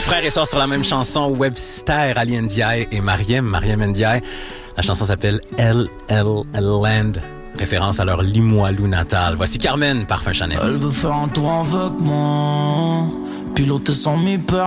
frères et sœurs sur la même chanson, Webster, Ali Ndiaye et Mariam Ndiaye. La chanson s'appelle LL Land, référence à leur Limoilou natal. Voici Carmen, Parfum Chanel. Elle veut faire un tour avec moi, piloter sans mi-peur.